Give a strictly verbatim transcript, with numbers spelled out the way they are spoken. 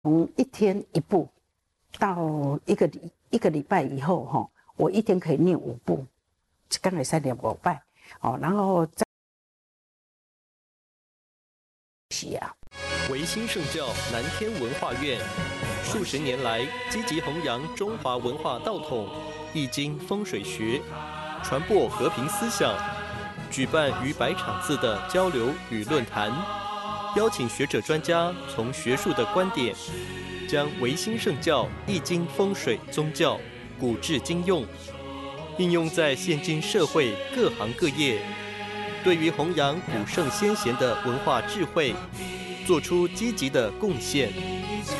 从一天一部到一个礼一个礼拜以后，哈，我一天可以念五部，刚才三点五拜，哦，然后再洗啊。 维新圣教南天文化院数十年来积极弘扬中华文化道统、易经风水学，传播和平思想，举办逾百场次的交流与论坛，邀请学者专家从学术的观点，将维新圣教易经风水宗教古至今用，应用在现今社会各行各业，对于弘扬古圣先贤的文化智慧，做出积极的贡献。